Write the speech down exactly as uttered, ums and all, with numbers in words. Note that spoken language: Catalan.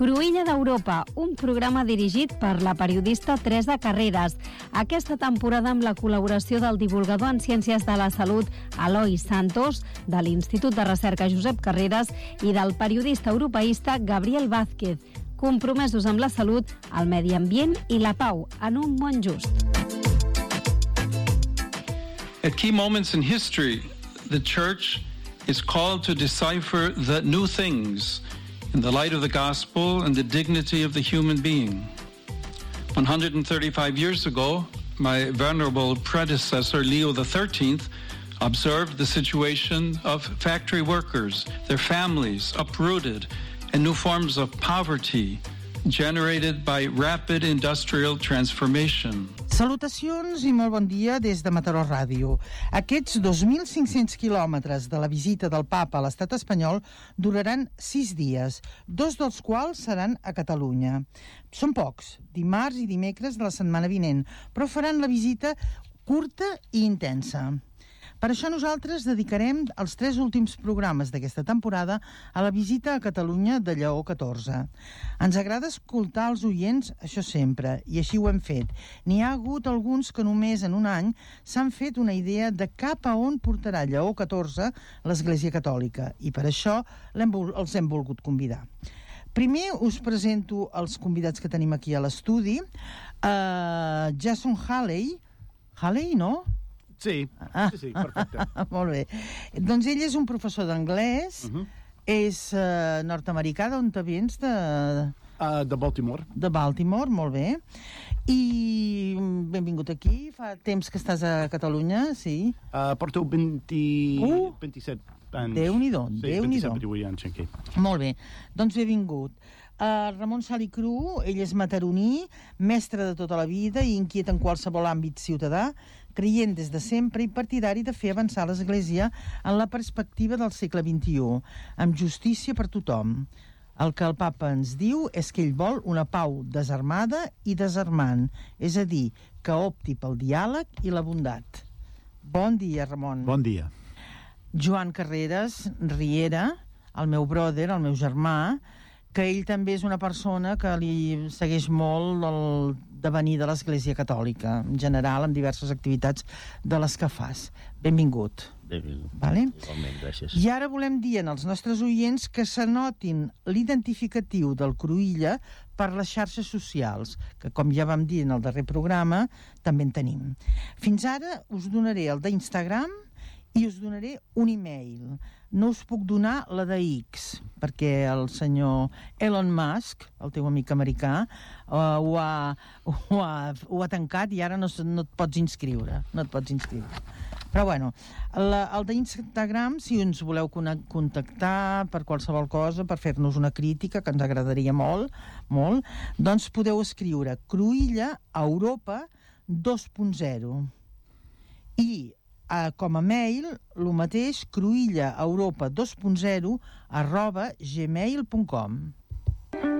Cruïlla d'Europa, un programa dirigit per la periodista Teresa Carreras. Aquesta temporada amb la col·laboració del divulgador en Ciències de la Salut Eloi Santos, de l'Institut de Recerca Josep Carreras i del periodista europeista Gabriel Vázquez, compromesos amb la salut, el medi ambient i la pau en un món just. At key moments in history, the Church is called to decipher the new things in the light of the gospel and the dignity of the human being. one hundred thirty-five years ago, my venerable predecessor, Leo the thirteenth, observed the situation of factory workers, their families uprooted, and new forms of poverty generated by rapid industrial transformation. Salutacions i molt bon dia des de Mataró Ràdio. Aquests dos mil cinc-cents quilòmetres de la visita del Papa a l'estat espanyol duraran sis dies, dos dels quals seran a Catalunya. Són pocs, dimarts i dimecres de la setmana vinent, però faran la visita curta i intensa. Per això nosaltres dedicarem els tres últims programes d'aquesta temporada a la visita a Catalunya de Lleó catorze. Ens agrada escoltar els oients, això sempre, i així ho hem fet. N'hi ha hagut alguns que només en un any s'han fet una idea de cap a on portarà Lleó catorze l'Església Catòlica, i per això l'hem, els hem volgut convidar. Primer us presento els convidats que tenim aquí a l'estudi. Uh, Jason Halley. Halley, no? Sí, sí, sí, perfecte. Molt bé. Doncs ell és un professor d'anglès, uh-huh. és uh, nord-americà, d'on te vens? De... Uh, de Baltimore. De Baltimore, molt bé. I benvingut aquí. Fa temps que estàs a Catalunya, sí? Uh, porto vint... Uh, vint-i-set anys. Déu-n'hi-do, sí, Déu-n'hi-do. vint-i-set, divuit anys aquí. Molt bé, doncs benvingut. Uh, Ramon Salicru, ell és mataroní, mestre de tota la vida i inquiet en qualsevol àmbit ciutadà, creient des de sempre i partidari de fer avançar l'Església en la perspectiva del segle vint-i-u, amb justícia per tothom. El que el papa ens diu és que ell vol una pau desarmada i desarmant, és a dir, que opti pel diàleg i la bondat. Bon dia, Ramon. Bon dia. Joan Carreras Riera, el meu brother, el meu germà, que ell també és una persona que li segueix molt el devenir de l'Església Catòlica, en general, en diverses activitats de les que fas. Benvingut. Benvingut. Vale? Igualment, gràcies. I ara volem dir als nostres oients que s'anotin l'identificatiu del Cruïlla per les xarxes socials, que, com ja vam dir en el darrer programa, també en tenim. Fins ara us donaré el d'Instagram i us donaré un e-mail. No us puc donar la de X, perquè el senyor Elon Musk, el teu amic americà, uh, ho, ha, ho, ha, ho ha tancat i ara no, no et pots inscriure. No et pots inscriure. Però bueno, la, el d'Instagram, si ens voleu contactar per qualsevol cosa, per fer-nos una crítica, que ens agradaria molt, molt, doncs podeu escriure Cruïlla Europa dos punt zero. I Uh, com a mail, el mateix, cruïlla europa dos punt zero arroba gmail punt com.